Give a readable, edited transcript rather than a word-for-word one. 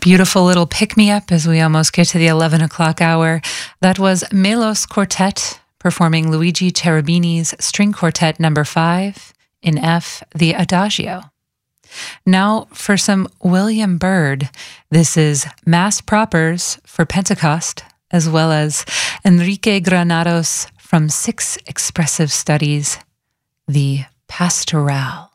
beautiful little pick-me-up as we almost get to the 11 o'clock hour. That was Melos Quartet performing Luigi Cherubini's String Quartet number 5 in F, the Adagio. Now for some William Byrd. This is Mass Propers for Pentecost, as well as Enrique Granados from 6 Expressive Studies, the Pastoral.